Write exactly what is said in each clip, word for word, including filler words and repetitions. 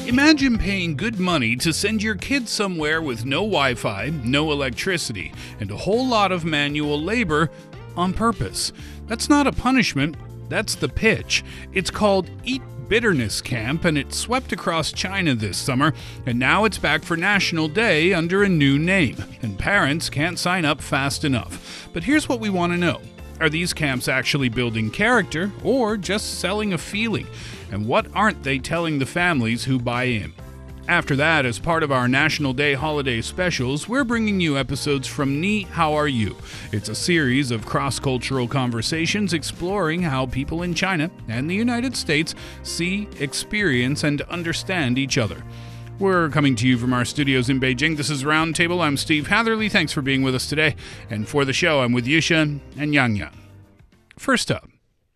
Imagine paying good money to send your kids somewhere with no Wi-Fi, no electricity, and a whole lot of manual labor on purpose. That's not a punishment, that's the pitch. It's called Eat Bitterness Camp, and it swept across China this summer, and now it's back for National Day under a new name, and parents can't sign up fast enough. But here's what we want to know. Are these camps actually building character, or just selling a feeling? And what aren't they telling the families who buy in? After that, as part of our National Day holiday specials, we're bringing you episodes from Ni How Are You? It's a series of cross-cultural conversations exploring how people in China and the United States see, experience, and understand each other. We're coming to you from our studios in Beijing. This is Roundtable. I'm Steve Hatherley. Thanks for being with us today. And for the show, I'm with Yusha and Yang Yang. First up,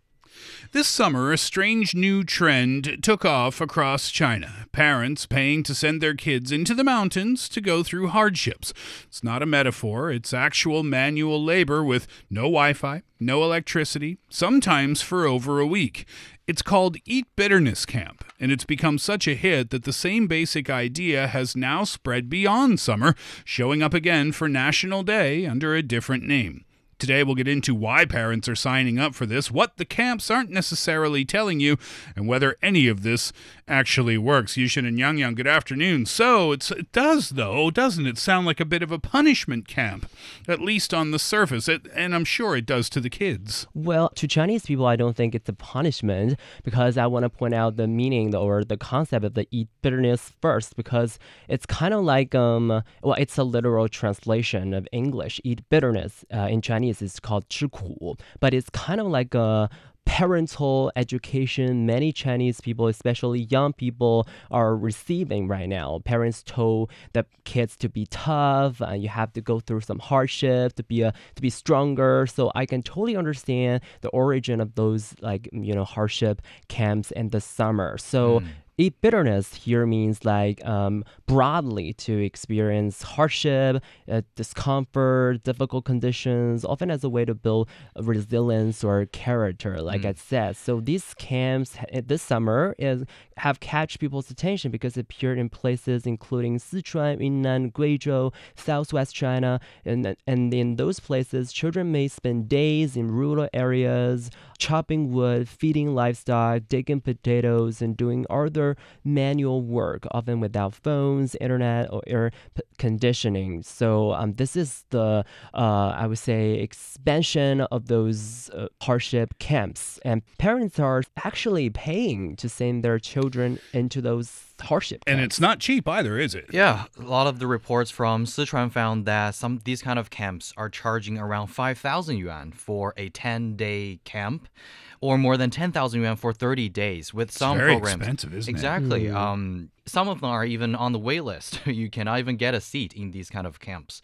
this summer, a strange new trend took off across China. Parents paying to send their kids into the mountains to go through hardships. It's not a metaphor. It's actual manual labor with no Wi-Fi, no electricity, sometimes for over a week. It's called Eat Bitterness Camp, and it's become such a hit that the same basic idea has now spread beyond summer, showing up again for National Day under a different name. Today, we'll get into why parents are signing up for this, what the camps aren't necessarily telling you, and whether any of this actually works. Yushin and Yang Yang, good afternoon. So, it's, it does, though, doesn't it sound like a bit of a punishment camp, at least on the surface, it, and I'm sure it does to the kids. Well, to Chinese people, I don't think it's a punishment, because I want to point out the meaning or the concept of the eat bitterness first, because it's kind of like, um, well, it's a literal translation of English. Eat bitterness uh, in Chinese is called 吃苦, but it's kind of like a parental education many Chinese people, especially young people, are receiving right now. Parents told the kids to be tough, and you have to go through some hardship to be a to be stronger. So I can totally understand the origin of those, like, you know, hardship camps in the summer. So mm. Eat bitterness here means like um, broadly to experience hardship, uh, discomfort, difficult conditions, often as a way to build resilience or character, like mm. I said. So these camps this summer is have catch people's attention because it appeared in places including Sichuan, Yunnan, Guizhou, Southwest China, and and in those places, children may spend days in rural areas, chopping wood, feeding livestock, digging potatoes, and doing other manual work, often without phones, internet, or air p- conditioning. So um, this is the, uh, I would say, expansion of those uh, hardship camps. And parents are actually paying to send their children into those hardship camps. And it's not cheap either, is it? Yeah, a lot of the reports from Sichuan found that some these kind of camps are charging around five thousand yuan for a ten-day camp, or more than ten thousand yuan for thirty days with some it's very programs. Expensive, isn't exactly. it? Mm. Um, some of them are even on the wait list. You cannot even get a seat in these kind of camps.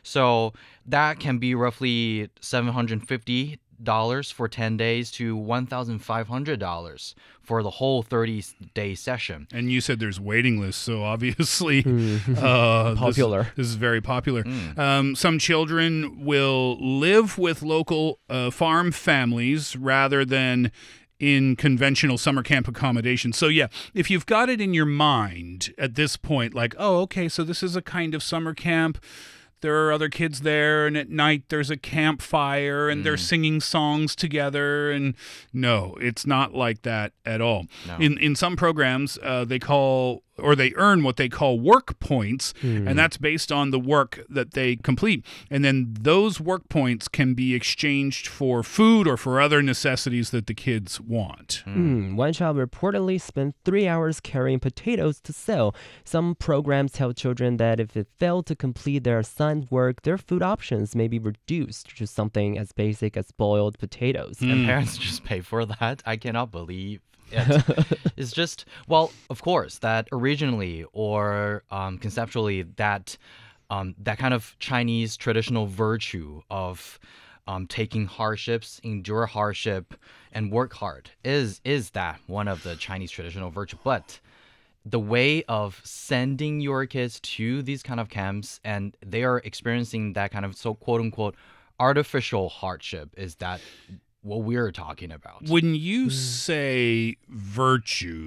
So that can be roughly seven hundred fifty dollars for ten days to one thousand five hundred dollars for the whole thirty-day session. And you said there's waiting lists, so obviously uh, popular. This, this is very popular. Mm. Um, some children will live with local uh, farm families rather than in conventional summer camp accommodation. So yeah, if you've got it in your mind at this point, like, oh, okay, so this is a kind of summer camp, there are other kids there, and at night there's a campfire, and mm. they're singing songs together, and no, it's not like that at all. No. In in some programs, uh, they call or they earn what they call work points, mm. and that's based on the work that they complete. And then those work points can be exchanged for food or for other necessities that the kids want. Mm. Mm. One child reportedly spent three hours carrying potatoes to sell. Some programs tell children that if they fail to complete their assigned work, their food options may be reduced to something as basic as boiled potatoes. Mm. And parents just pay for that? I cannot believe it. It's just, well, of course, that originally or um, conceptually that um, that kind of Chinese traditional virtue of um, taking hardships, endure hardship, and work hard is is that one of the Chinese traditional virtue. But the way of sending your kids to these kind of camps and they are experiencing that kind of so quote unquote artificial hardship is that what we're talking about. When you say virtue,